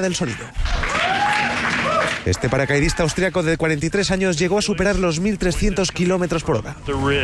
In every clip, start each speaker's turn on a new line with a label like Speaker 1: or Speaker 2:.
Speaker 1: del sonido. Este paracaidista austriaco de 43 años llegó a superar los 1.300 kilómetros por hora.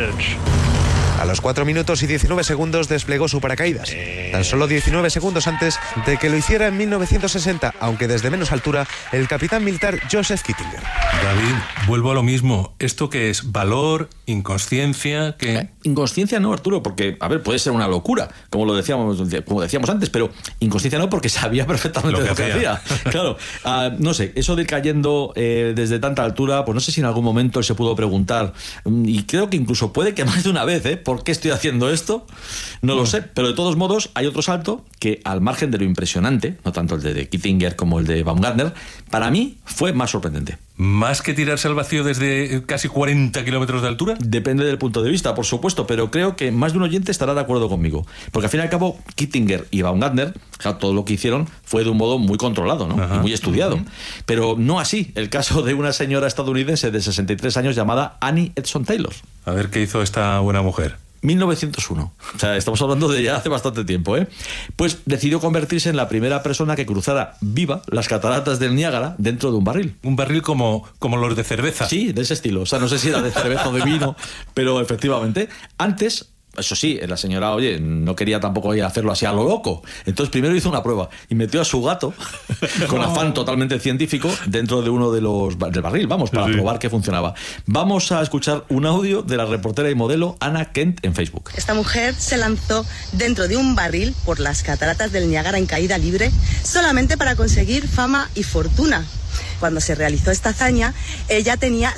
Speaker 1: A los 4 minutos y 19 segundos desplegó su paracaídas, tan solo 19 segundos antes de que lo hiciera en 1960, aunque desde menos altura, el capitán militar Joseph Kittinger.
Speaker 2: David, vuelvo a lo mismo. ¿Esto qué es? ¿Valor? ¿Inconsciencia? ¿Qué?
Speaker 3: Inconsciencia no, Arturo, porque, a ver, puede ser una locura, como decíamos antes, pero inconsciencia no, porque sabía perfectamente lo que hacía. Claro, no sé, eso de ir cayendo desde tanta altura, pues no sé si en algún momento él se pudo preguntar, y creo que incluso puede que más de una vez, ¿por qué estoy haciendo esto? No lo sé, pero de todos modos hay otro salto que, al margen de lo impresionante, no tanto el de Kittinger como el de Baumgartner, para mí fue más sorprendente.
Speaker 2: ¿Más que tirarse al vacío desde casi 40 kilómetros de altura?
Speaker 3: Depende del punto de vista, por supuesto, pero creo que más de un oyente estará de acuerdo conmigo. Porque al fin y al cabo, Kittinger y Baumgartner, claro, todo lo que hicieron fue de un modo muy controlado, ¿no? Y muy estudiado. Pero no así el caso de una señora estadounidense de 63 años llamada Annie Edson Taylor.
Speaker 2: A ver qué hizo esta buena mujer.
Speaker 3: 1901. O sea, estamos hablando de ya hace bastante tiempo, ¿eh? Pues decidió convertirse en la primera persona que cruzara viva las cataratas del Niágara dentro de un barril.
Speaker 2: Un barril como los de cerveza.
Speaker 3: Sí, de ese estilo. O sea, no sé si era de cerveza o de vino, pero efectivamente, antes... Eso sí, la señora, oye, no quería tampoco hacerlo así a lo loco. Entonces primero hizo una prueba y metió a su gato, con afán totalmente científico, dentro de uno de los del barril, para probar que funcionaba. Vamos a escuchar un audio de la reportera y modelo Anna Kent en Facebook.
Speaker 4: Esta mujer se lanzó dentro de un barril por las cataratas del Niágara en caída libre, solamente para conseguir fama y fortuna. Cuando se realizó esta hazaña, ella tenía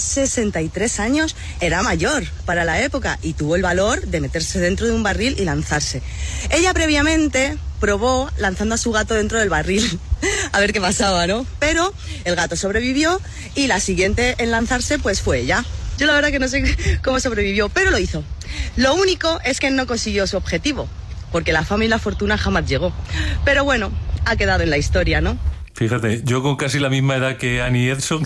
Speaker 4: 63 años, era mayor para la época y tuvo el valor de meterse dentro de un barril y lanzarse. Ella previamente probó lanzando a su gato dentro del barril, a ver qué pasaba, ¿no? Pero el gato sobrevivió y la siguiente en lanzarse pues fue ella. Yo la verdad que no sé cómo sobrevivió, pero lo hizo. Lo único es que no consiguió su objetivo, porque la fama y la fortuna jamás llegó. Pero bueno, ha quedado en la historia, ¿no?
Speaker 2: Fíjate, yo con casi la misma edad que Annie Edson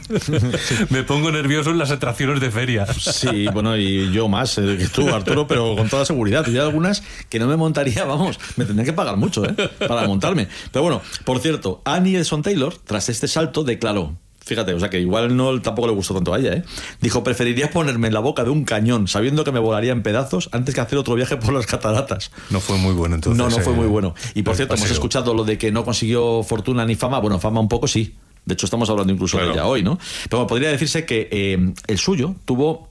Speaker 2: me pongo nervioso en las atracciones de feria.
Speaker 3: Sí, bueno, y yo más que tú, Arturo, pero con toda seguridad. Y hay algunas que no me montaría, me tendrían que pagar mucho, para montarme. Pero bueno, por cierto, Annie Edson Taylor, tras este salto, declaró... Fíjate, o sea que igual tampoco le gustó tanto a ella, Dijo, preferiría ponerme en la boca de un cañón sabiendo que me volaría en pedazos antes que hacer otro viaje por las cataratas.
Speaker 2: No fue muy bueno entonces.
Speaker 3: No fue muy bueno. Y por cierto, hemos escuchado lo de que no consiguió fortuna ni fama. Bueno, fama un poco sí. De hecho, estamos hablando incluso de ella hoy, ¿no? Pero bueno, podría decirse que el suyo tuvo...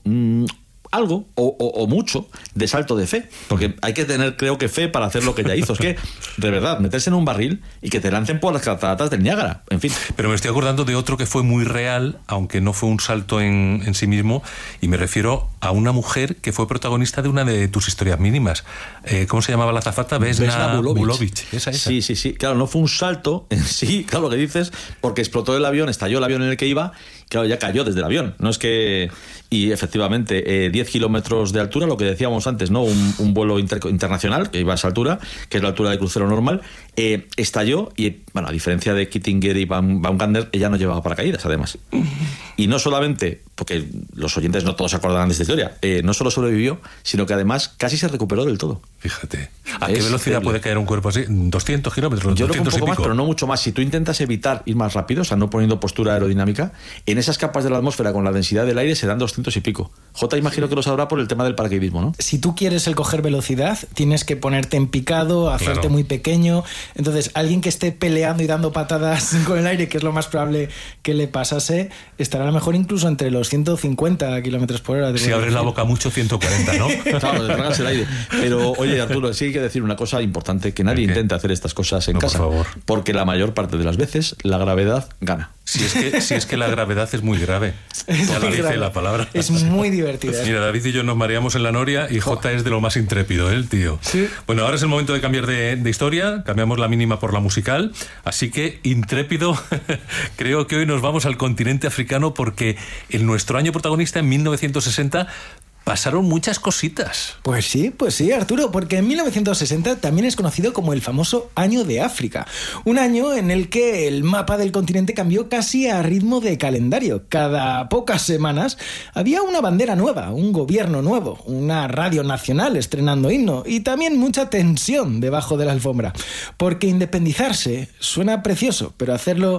Speaker 3: algo o mucho de salto de fe, porque hay que tener, creo que, fe para hacer lo que ella hizo. Es que, de verdad, meterse en un barril y que te lancen por las cataratas del Niágara, en fin.
Speaker 2: Pero me estoy acordando de otro que fue muy real, aunque no fue un salto en sí mismo, y me refiero a una mujer que fue protagonista de una de tus historias mínimas. ¿Cómo se llamaba la azafata? Vesna Bulovic. Esa.
Speaker 3: Sí. Claro, no fue un salto en sí, claro, lo que dices, porque explotó el avión, estalló el avión en el que iba, claro, ya cayó desde el avión. No es que... Y efectivamente, 10 kilómetros de altura, lo que decíamos antes, ¿no? Un vuelo internacional que iba a esa altura, que es la altura de crucero normal, estalló y, bueno, a diferencia de Kittinger y Baumgartner, ella no llevaba paracaídas, además. Y no solamente, porque los oyentes no todos se acordarán de esta historia, no solo sobrevivió, sino que además casi se recuperó del todo.
Speaker 2: Fíjate. ¿A qué velocidad puede caer un cuerpo así? 200 kilómetros,
Speaker 3: yo
Speaker 2: 200
Speaker 3: creo que un poco
Speaker 2: y
Speaker 3: más,
Speaker 2: pico.
Speaker 3: pero no mucho más. Si tú intentas evitar ir más rápido, o sea, no poniendo postura aerodinámica, en esas capas de la atmósfera con la densidad del aire se dan 200 y pico. Jota, imagino que lo sabrá por el tema del paracaidismo, ¿no?
Speaker 5: Si tú quieres el coger velocidad, tienes que ponerte en picado, hacerte muy pequeño. Entonces, alguien que esté peleando y dando patadas con el aire, que es lo más probable que le pasase, estará a lo mejor incluso entre los 150 kilómetros por hora.
Speaker 2: Si abres la boca mucho, 140, ¿no?
Speaker 3: Claro, te tragas el aire. Pero, oye, Arturo, sí hay que decir una cosa importante, que nadie intente hacer estas cosas en casa.
Speaker 2: Por favor.
Speaker 3: Porque la mayor parte de las veces la gravedad gana.
Speaker 2: Si es que la gravedad es muy grave. Ya lo dice la palabra.
Speaker 5: Es muy divertida.
Speaker 2: Mira, David y yo nos mareamos en la noria y Jota es de lo más intrépido, el tío.
Speaker 5: Sí.
Speaker 2: Bueno, ahora es el momento de cambiar de historia. Cambiamos la mínima por la musical. Así que, intrépido, creo que hoy nos vamos al continente africano porque en nuestro año protagonista, en 1960... pasaron muchas cositas.
Speaker 5: Pues sí, Arturo, porque en 1960 también es conocido como el famoso Año de África. Un año en el que el mapa del continente cambió casi a ritmo de calendario. Cada pocas semanas había una bandera nueva, un gobierno nuevo, una radio nacional estrenando himno y también mucha tensión debajo de la alfombra. Porque independizarse suena precioso, pero hacerlo